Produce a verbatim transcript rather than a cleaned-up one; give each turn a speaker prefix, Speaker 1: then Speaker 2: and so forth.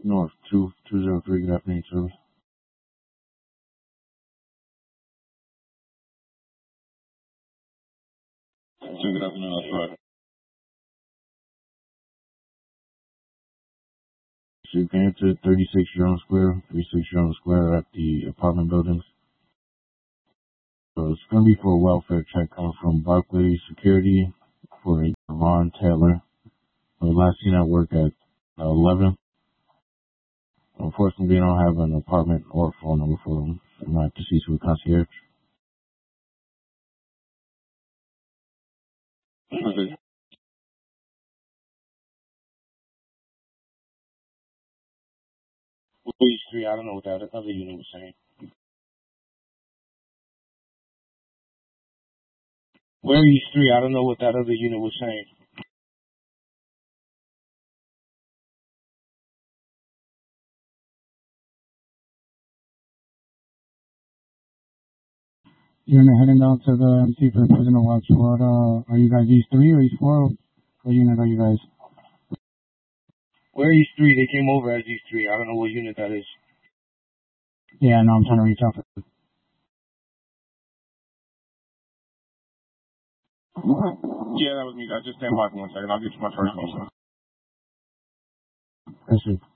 Speaker 1: North two two zero three. Good afternoon, service.
Speaker 2: Good afternoon, that's right.
Speaker 1: So you can enter thirty-six Jerome Square, thirty-six Jerome Square at the apartment buildings. So it's going to be for a welfare check coming from Barclays Security for Ron Taylor. The last seen at work at uh, eleven. Unfortunately, they don't have an apartment or phone number for him. I'm not deceased with concierge.
Speaker 2: Okay.
Speaker 1: Louis Street, I don't know what that other unit was saying. Where are you Street? I don't know what that other unit was saying.
Speaker 3: You're heading down to the M C for prisoner watch. What, uh, are you guys East three or East four? What unit are you guys?
Speaker 1: Where are you Street? They came over as East three. I don't know what unit that is.
Speaker 3: Yeah, no, I'm trying to reach out for.
Speaker 2: Yeah, that was me. I just stand by for one second. I'll get you my first name.
Speaker 3: Yes, sir.